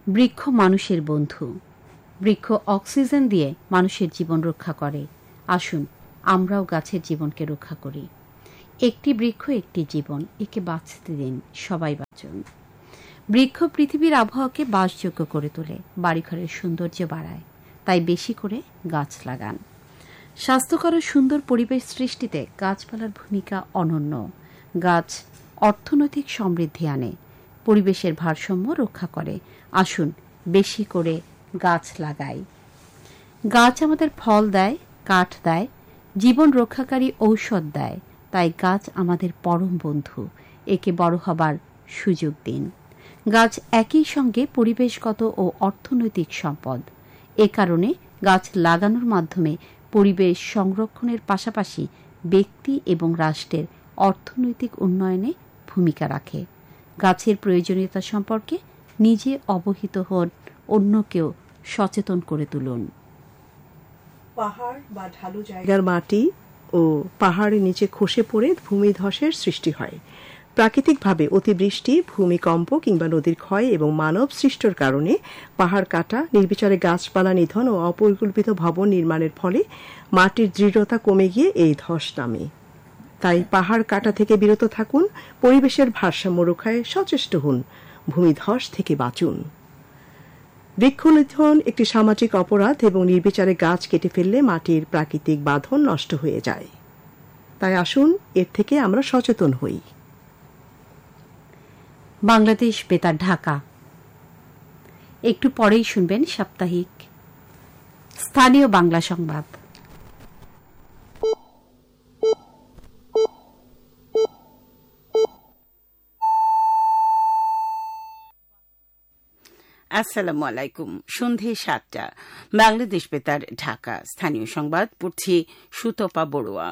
বৃক্ষ মানুষের বন্ধু। বৃক্ষ অক্সিজেন দিয়ে মানুষের জীবন রক্ষা করে। আসুন আমরাও গাছের জীবনকে রক্ষা করি। একটি বৃক্ষ একটি জীবন, একে বাঁচতে দিন, সবাই বাঁচুন। বৃক্ষ পৃথিবীর আবহাওয়াকে বাসযোগ্য করে তোলে, বাড়িঘরের সৌন্দর্য বাড়ায়। তাই বেশি করে গাছ লাগান। স্বাস্থ্যকর ও সুন্দর পরিবেশ সৃষ্টিতে গাছপালার ভূমিকা অনন্য। গাছ অর্থনৈতিক সমৃদ্ধি আনে, পরিবেশের ভারসাম্য রক্ষা করে। আসুন বেশি করে গাছ লাগাই। গাছ আমাদের ফল দেয়, কাঠ দেয়, জীবন রক্ষাকারী ঔষধ দেয়। তাই গাছ আমাদের পরম বন্ধু, একে বড় হবার সুযোগ দিন। গাছ একই সঙ্গে পরিবেশগত ও অর্থনৈতিক সম্পদ। এ কারণে গাছ লাগানোর মাধ্যমে পরিবেশ সংরক্ষণের পাশাপাশি ব্যক্তি এবং রাষ্ট্রের অর্থনৈতিক উন্নয়নে ভূমিকা রাখে। গাছের প্রয়োজনীয়তা সম্পর্কে নিজে অবহিত হন, অন্যকেও সচেতন করে তুলুন। পাহাড় বা ঢালু জায়গার মাটি ও পাহাড়ের নিচে খসে পড়ে ভূমিধসের সৃষ্টি হয়। প্রাকৃতিকভাবে অতিবৃষ্টি, ভূমিকম্প কিংবা নদীর ক্ষয় এবং মানব সৃষ্টির কারণে পাহাড় কাটা, নির্বিচারে গাছপালা নিধন ও অপরিকল্পিত ভবন নির্মাণের ফলে মাটির দৃঢ়তা কমে গিয়ে এই ধস নামে। তাই পাহাড় কাটা থেকে বিরত থাকুন, পরিবেশের ভারসাম্য রক্ষায় সচেষ্ট হন, ভূমিধস থেকে বাঁচুন। বৃক্ষনিধন একটি সামাজিক অপরাধ এবং নির্বিচারে গাছ কেটে ফেললে মাটির প্রাকৃতিক বাঁধন নষ্ট হয়ে যায়। তাই আসুন এর থেকে আমরা সচেতন হই। বাংলাদেশ বেতার, ঢাকা। একটু পরেই শুনবেন সাপ্তাহিক স্থানীয় বাংলা সংবাদ। আসসালামু আলাইকুম। সন্ধে 7টা, বাংলাদেশ বেতার, ঢাকা। স্থানীয় সংবাদ পড়ছি সুতপা বড়ুয়া।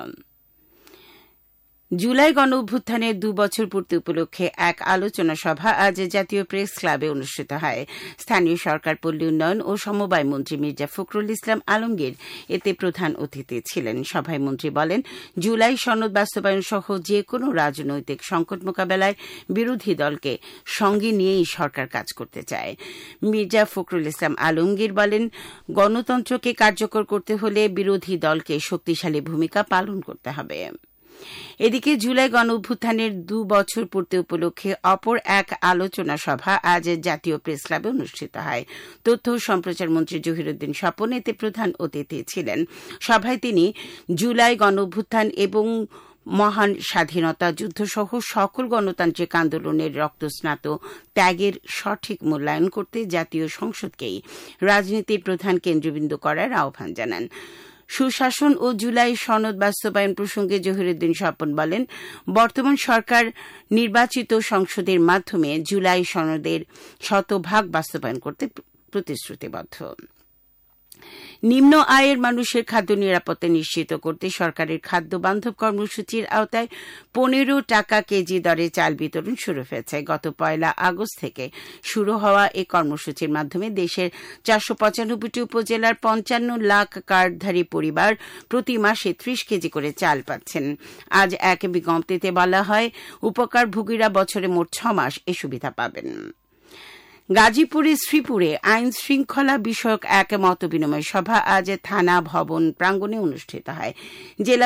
জুলাই গণ অভ্যুত্থানের 2 বছর পূর্তি উপলক্ষে এক আলোচনা সভা আজ জাতীয় প্রেস ক্লাবে অনুষ্ঠিত হয়। স্থানীয় সরকার, পল্লী উন্নয়ন ও সমবায় মন্ত্রী মির্জা ফখরুল ইসলাম আলমগীর এতে প্রধান অতিথি ছিলেন। সভায় মন্ত্রী বলেন, জুলাই সনদ বাস্তবায়ন সহ যে কোনো রাজনৈতিক সংকট মোকাবেলায় বিরোধী দলকে সঙ্গে নিয়েই সরকার কাজ করতে চায়। মির্জা ফখরুল ইসলাম আলমগীর বলেন, গণতন্ত্রকে কার্যকর করতে হলে বিরোধী দলকে শক্তিশালী ভূমিকা পালন করতে হবে। এদিকে জুলাই গণ অভ্যুত্থানের 2 বছর পূর্তি উপলক্ষে অপর এক আলোচনা সভা আজ জাতীয় প্রেস ক্লাবে অনুষ্ঠিত হয়। তথ্য ও সম্প্রচার মন্ত্রী জহিরুদ্দিন স্বপন এতে প্রধান অতিথি ছিলেন। সভায় তিনি জুলাই গণ অভ্যুত্থান এবং মহান স্বাধীনতা যুদ্ধ সহ সকল গণতান্ত্রিক আন্দোলনের রক্তস্নাত ত্যাগের সঠিক মূল্যায়ন করতে জাতীয় সংসদকেই রাজনীতির প্রধান কেন্দ্রবিন্দু করার আহ্বান জানান। সুশাসন ও জুলাই সনদ বাস্তবায়ন প্রসঙ্গে জহিরুদ্দিন স্বপন বলেন, বর্তমান সরকার নির্বাচিত সংসদের মাধ্যমে জুলাই সনদের 100% বাস্তবায়ন করতে প্রতিশ্রুতিবদ্ধ। নিম্ন আয়ের মানুষের খাদ্য নিরাপত্তা নিশ্চিত করতে সরকারের খাদ্য বান্ধব কর্মসূচির আওতায় 15 টাকা কেজি দরে চাল বিতরণ শুরু হয়েছে। গত 1 আগস্ট থেকে শুরু হওয়া এই কর্মসূচির মাধ্যমে দেশের 495টি উপজেলার 55 লাখ কার্ডধারী পরিবার প্রতি মাসে 30 কেজি করে চাল পাচ্ছেন। আজ এক বিজ্ঞপ্তিতে বলা হয়, উপকারভোগীরা বছরে মোট 6 মাস এই সুবিধা পাবেন। গাজীপুরের শ্রীপুরে আইন শৃঙ্খলা বিষয়ক এক মতবিনিময় সভা আজ থানা ভবন প্রাঙ্গণে অনুষ্ঠিত হয়। জেলা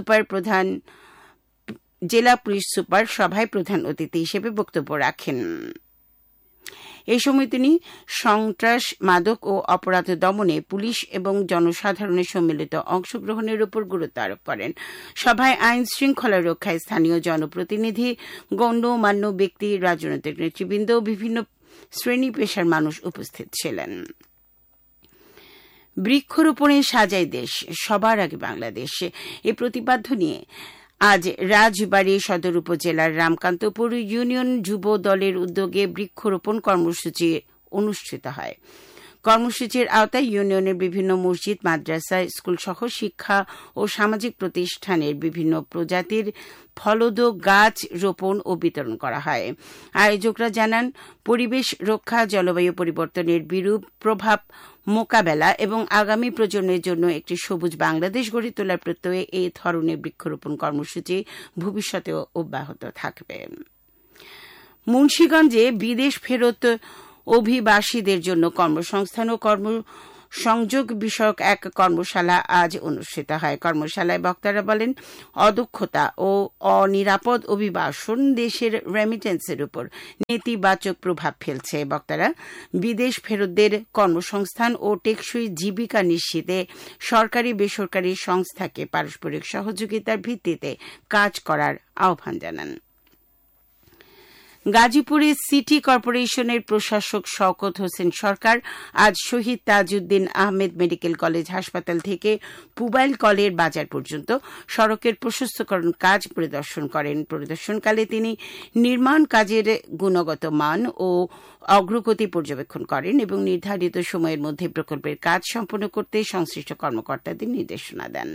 পুলিশ সুপার সভায় প্রধান অতিথি হিসেবে বক্তব্য রাখেন। এই সময় তিনি সন্ত্রাস, মাদক ও অপরাধ দমনে পুলিশ এবং জনসাধারণের সম্মিলিত অংশগ্রহণের উপর গুরুত্ব আরোপ করেন। সভায় আইন শৃঙ্খলা রক্ষায় স্থানীয় জনপ্রতিনিধি, গণ্যমান্য ব্যক্তি, রাজনৈতিক নেতৃবৃন্দ ও বিভিন্ন শ্রেণী পেশার মানুষ উপস্থিত ছিলেন। বৃক্ষরোপণে সাজায় দেশ, সবার আগে বাংলাদেশ, এই প্রতিপাদ্য নিয়ে আজ রাজবাড়ী সদর উপজেলার রামকান্তপুর ইউনিয়ন যুব দলের উদ্যোগে বৃক্ষরোপণ কর্মসূচি অনুষ্ঠিত হয়। কর্মসূচির আওতায় ইউনিয়নের বিভিন্ন মসজিদ, মাদ্রাসা, স্কুল সহ শিক্ষা ও সামাজিক প্রতিষ্ঠানের বিভিন্ন প্রজাতির ফলদ গাছ রোপণ ও বিতরণ করা হয়। আয়োজকরা জানান, পরিবেশ রক্ষা, জলবায়ু পরিবর্তনের বিরূপ প্রভাব মোকাবেলা এবং আগামী প্রজন্মের জন্য একটি সবুজ বাংলাদেশ গড়ে তোলার প্রত্যয়ে এই ধরনের বৃক্ষরোপণ কর্মসূচি ভবিষ্যতেও অব্যাহত থাকবে। মুন্সিগঞ্জে বিদেশ ফেরত অভিবাসীদের জন্য কর্মসংস্থান ও সংযোগ বিষয়ক এক কর্মশালা আজ অনুষ্ঠিত হয়। কর্মশালায় বক্তারা বলেন, অদক্ষতা ও অনিরাপদ অভিবাসন দেশের রেমিটেন্সের উপর নেতিবাচক প্রভাব ফেলছে। বক্তারা বিদেশ ফেরতদের কর্মসংস্থান ও টেকসই জীবিকা নিশ্চিতে সরকারি বেসরকারি সংস্থাকে পারস্পরিক সহযোগিতার ভিত্তিতে কাজ করার আহ্বান জানান। গাজীপুরে সিটি কর্পোরেশনের প্রশাসক শওকত হোসেন সরকার আজ শহীদ তাজউদ্দিন আহমেদ মেডিকেল কলেজ হাসপাতাল থেকে পুবাইল কলের বাজার পর্যন্ত সড়কের প্রশস্তকরণ কাজ পরিদর্শন করেন। পরিদর্শনকালে তিনি নির্মাণ কাজের গুণগত মান ও অগ্রগতি পর্যবেক্ষণ করেন এবং নির্ধারিত সময়ের মধ্যে প্রকল্পের কাজ সম্পন্ন করতে সংশ্লিষ্ট কর্মকর্তাদের নির্দেশনা দেন।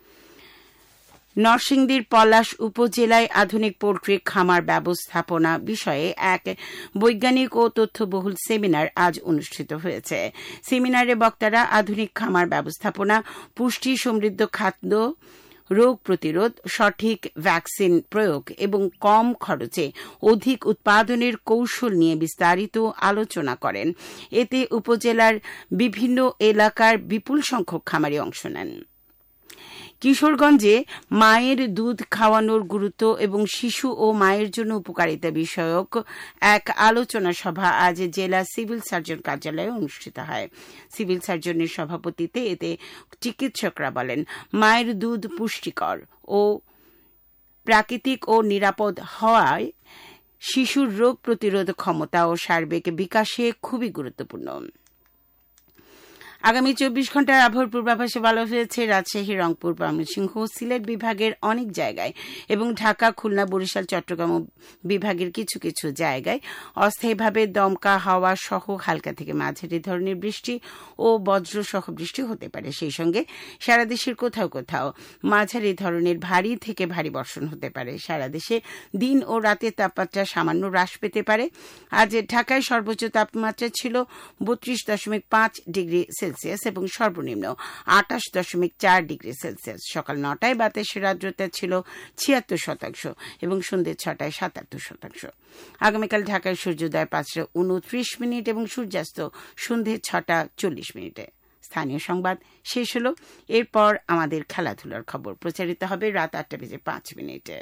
নরসিংদীর পলাশ উপজেলায় আধুনিক পোল্ট্রি খামার ব্যবস্থাপনা বিষয়ে এক বৈজ্ঞানিক ও তথ্যবহুল সেমিনার আজ অনুষ্ঠিত হয়েছে। সেমিনারে বক্তারা আধুনিক খামার ব্যবস্থাপনা, পুষ্টি সমৃদ্ধ খাদ্য, রোগ প্রতিরোধ, সঠিক ভ্যাকসিন প্রয়োগ এবং কম খরচে অধিক উৎপাদনের কৌশল নিয়ে বিস্তারিত আলোচনা করেন। এতে উপজেলার বিভিন্ন এলাকার বিপুল সংখ্যক খামারি অংশ নেন। কিশোরগঞ্জে মায়ের দুধ খাওয়ানোর গুরুত্ব এবং শিশু ও মায়ের জন্য উপকারিতা বিষয়ক এক আলোচনা সভা আজ জেলা সিভিল সার্জন কার্যালয়ে অনুষ্ঠিত হয়। সিভিল সার্জনের সভাপতিত্বে এতে চিকিৎসকরা বলেন, মায়ের দুধ পুষ্টিকর ও প্রাকৃতিক ও নিরাপদ হওয়ায় শিশুর রোগ প্রতিরোধ ক্ষমতা ও সার্বিক বিকাশে খুবই গুরুত্বপূর্ণ। আগামী 24 ঘন্টার আবহাওয়ার পূর্বাভাসে বলা হয়েছে, রাজশাহী, রংপুর, ময়মনসিংহ, সিলেট বিভাগের অনেক জায়গায় এবং ঢাকা, খুলনা, বরিশাল, চট্টগ্রাম বিভাগের কিছু কিছু জায়গায় অস্থায়ীভাবে দমকা হাওয়া সহ হালকা থেকে মাঝারি ধরনের বৃষ্টি ও বজ্র সহ বৃষ্টি হতে পারে। সেই সঙ্গে সারা দেশের কোথাও কোথাও মাঝারি ধরনের ভারী থেকে ভারী বর্ষণ হতে পারে। সারা দেশে দিন ও রাতের তাপমাত্রা সামান্য হ্রাস পেতে পারে। আজ ঢাকায় সর্বোচ্চ তাপমাত্রা ছিল 32.5 ডিগ্রি সেলসিয়াস এবং সর্বনিম্ন 28.4 ডিগ্রি সেলসিয়াস। সকাল 9টায় বাতাসের আর্দ্রতা ছিল 76% এবং সন্ধ্যে 6টায় 77%। আগামীকাল ঢাকায় সূর্যোদয় 5:29 এবং সূর্যাস্ত সন্ধ্যে 6:40। স্থানীয় সংবাদ শেষ হল। এরপর আমাদের খেলাধুলার খবর প্রচারিত হবে রাত 8:05।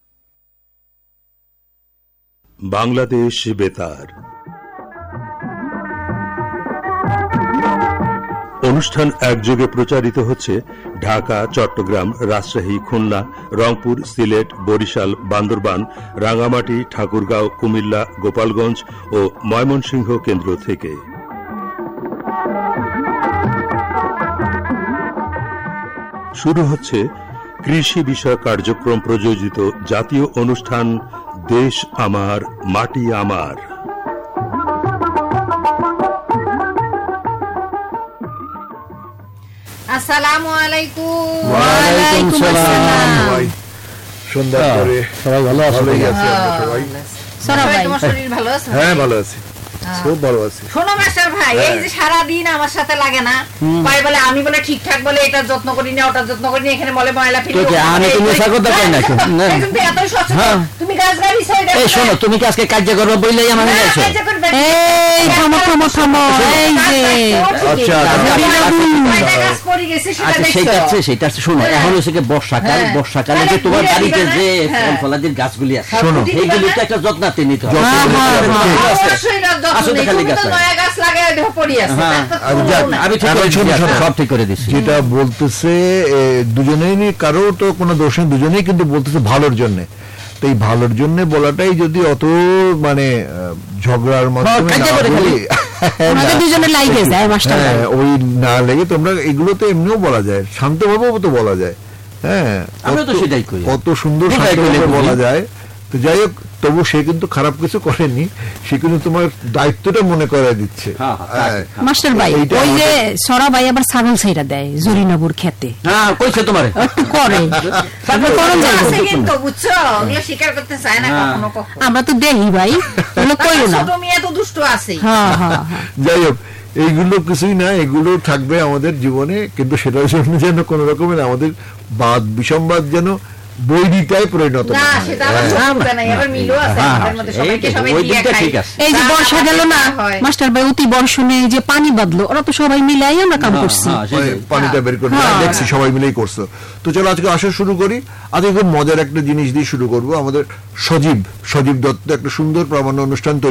বাংলাদেশ বেতার অনুষ্ঠান একযোগে প্রচারিত হচ্ছে ঢাকা, চট্টগ্রাম, রাজশাহী, খুলনা, রংপুর, সিলেট, বরিশাল, বান্দরবান, রাঙ্গামাটি, ঠাকুরগাঁও, কুমিল্লা, গোপালগঞ্জ ও ময়মনসিংহ কেন্দ্র থেকে। শুরু হচ্ছে কৃষি বিষয়ক কার্যক্রম প্রযোজিত জাতীয় অনুষ্ঠান দেশ আমার মাটি আমার। আসসালামু আলাইকুম। ওয়ালাইকুম আসসালাম। সুন্দর করে সবাই ভালো আছেন? সবাই তোমার শরীর ভালো আছে? হ্যাঁ ভালো আছি, খুব ভালো আছি। শোনো মাস্টার ভাই, এই যে সারা দিন আমার সাথে লাগে না, ভাই বলে আমি বলে ঠিকঠাক বলে এটা যত্ন করি না, ওটা যত্ন করি না, এখানে বলে ময়লা ফেলি। আমি তো মিছা কথা কই না। তুমি এত সচেতন, তুমি গাছ গাড়ি সাইডে। এই শোনো, তুমি কি আজকে কাজ করবে বইলাই আমার গেছো? এই থামো থামো থামো, এই যে আচ্ছা গাছ পড়ে গেছে সেটা দেখছো? সেটা শোনো, এখন হচ্ছে কি বর্ষাকাল, বর্ষাকালে যে তোমার বাড়িতে যে ফল ফলাদির গাছগুলি আছে, শোনো এইগুলি তো একটা যত্নাতে নিতে হবে। যেটা বলতেছে দুজনেই, কারো তো কোনো দোষ নেই, দুজনেই কিন্তু বলতেছে ভালোর জন্য। তো এই ভালোর জন্য বলাটাই যদি অত মানে ঝগড়ার মাধ্যমে ওই না লেগে, তোমরা এগুলো তো এমনিও বলা যায়, শান্তভাবেও তো বলা যায়। হ্যাঁ, কত সুন্দর বলা যায়। তো যাই হোক, তবু সে কিন্তু খারাপ কিছু করেনি, সে কিন্তু তোমার দায়িত্বটা মনে করাই দিচ্ছে। মাস্টার ভাই, ওই যে সরা ভাই আবার ছাগল ছাইরা দেয় জরিনবুর খেতে। হ্যাঁ কইছে তোমারে একটু করে, তারপর করন যায় কিন্তু বুঝছো, ওগুলো স্বীকার করতে চায় না কখনো কখনো। আমরা তো দেই ভাই, ওগুলো কইও না। ছোট মেয়ে তো দুষ্ট আছে। হ্যাঁ হ্যাঁ। যাই হোক, এইগুলো কিছুই না, এগুলো থাকবে আমাদের জীবনে, কিন্তু সেটার জন্য যেন কোন রকমের আমাদের বাদ বিসম্বাদ যেন বৈরিতায় পরিণত না সেটা আমার চলবে না, এবার মিলও আছে আমাদের মধ্যে, সবাইকে সবাই দিয়ে খাই। এই যে বর্ষা গেল না মাস্টার ভাই, অতি বর্ষণে যে পানি বাঁধলো, ওরা তো সবাই মিলাই আমরা কাম করছি, পানিটা বের করে দেখছি সবাই মিলেই করছো। তো চলো আজকে আসা শুরু করি। আজকে খুব মজার একটা জিনিস দিয়ে শুরু করবো। আমাদের সজীব দত্ত একটা সুন্দর প্রামাণ্য অনুষ্ঠান